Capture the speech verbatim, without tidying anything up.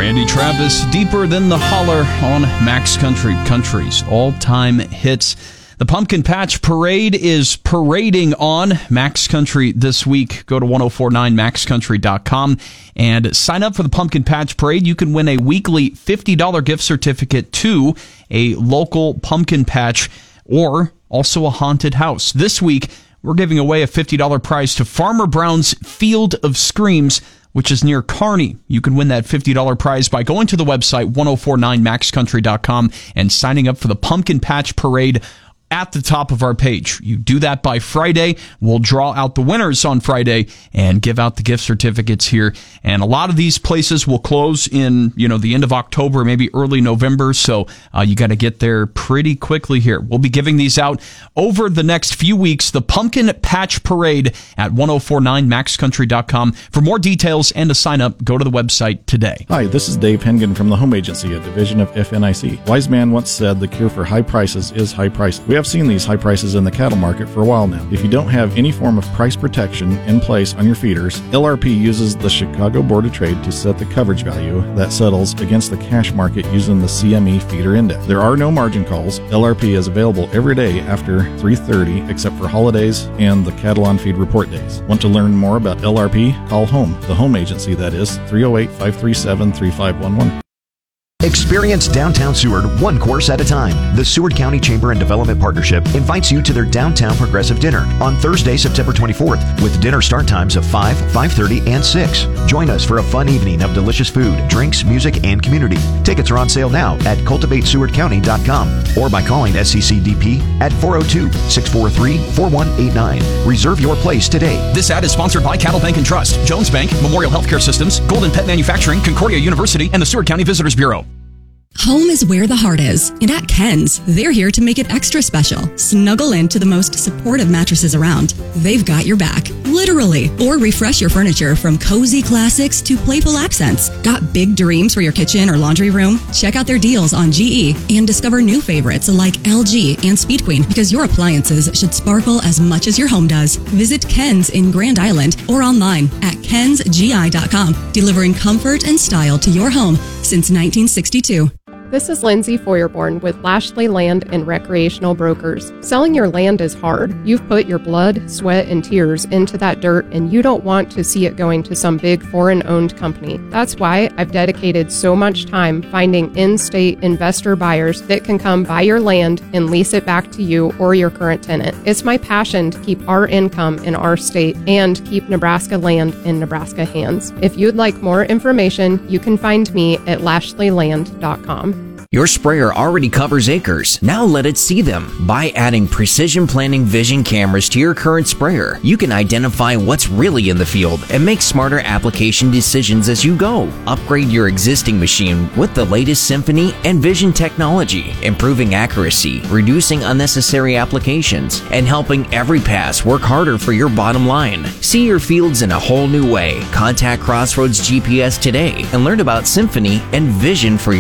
Randy Travis, Deeper Than the Holler on Max Country, country's all-time hits. The Pumpkin Patch Parade is parading on Max Country this week. Go to ten forty-nine max country dot com and sign up for the Pumpkin Patch Parade. You can win a weekly fifty dollars gift certificate to a local pumpkin patch or also a haunted house. This week, we're giving away a fifty dollars prize to Farmer Brown's Field of Screams, which is near Kearney. You can win that fifty dollars prize by going to the website ten forty-nine max country dot com and signing up for the Pumpkin Patch Parade at the top of our page. You do that by Friday. We'll draw out the winners on Friday and give out the gift certificates here. And a lot of these places will close in, you know, the end of October, maybe early November. So uh, you got to get there pretty quickly here. We'll be giving these out over the next few weeks. The Pumpkin Patch Parade at ten forty-nine max country dot com. For more details and to sign up, go to the website today. Hi, this is Dave Hengen from the Home Agency, a division of F N I C. Wise man once said the cure for high prices is high prices. We have seen these high prices in the cattle market for a while now. If you don't have any form of price protection in place on your feeders, L R P uses the Chicago Board of Trade to set the coverage value that settles against the cash market using the C M E feeder index. There are no margin calls. L R P is available every day after three thirty except for holidays and the cattle on feed report days. Want to learn more about L R P? Call HOME, the home agency, that is, three oh eight, five three seven, three five one one. Experience downtown Seward one course at a time. The Seward County Chamber and Development Partnership invites you to their Downtown Progressive Dinner on Thursday, September twenty-fourth, with dinner start times of five, five thirty, and six. Join us for a fun evening of delicious food, drinks, music, and community. Tickets are on sale now at cultivate seward county dot com or by calling S C C D P at four oh two, six four three, four one eight nine. Reserve your place today. This ad is sponsored by Cattle Bank and Trust, Jones Bank, Memorial Healthcare Systems, Golden Pet Manufacturing, Concordia University, and the Seward County Visitors Bureau. Home is where the heart is, and at Ken's, they're here to make it extra special. Snuggle into the most supportive mattresses around. They've got your back, literally. Or refresh your furniture from cozy classics to playful accents. Got big dreams for your kitchen or laundry room? Check out their deals on G E and discover new favorites like L G and Speed Queen, because your appliances should sparkle as much as your home does. Visit Ken's in Grand Island or online at kens g i dot com, delivering comfort and style to your home since nineteen sixty-two. This is Lindsay Feuerborn with Lashley Land and Recreational Brokers. Selling your land is hard. You've put your blood, sweat, and tears into that dirt, and you don't want to see it going to some big foreign-owned company. That's why I've dedicated so much time finding in-state investor buyers that can come buy your land and lease it back to you or your current tenant. It's my passion to keep our income in our state and keep Nebraska land in Nebraska hands. If you'd like more information, you can find me at lashley land dot com. Your sprayer already covers acres. Now let it see them. By adding Precision Planning Vision cameras to your current sprayer, you can identify what's really in the field and make smarter application decisions as you go. Upgrade your existing machine with the latest Symphony and Vision technology, improving accuracy, reducing unnecessary applications, and helping every pass work harder for your bottom line. See your fields in a whole new way. Contact Crossroads G P S today and learn about Symphony and Vision for your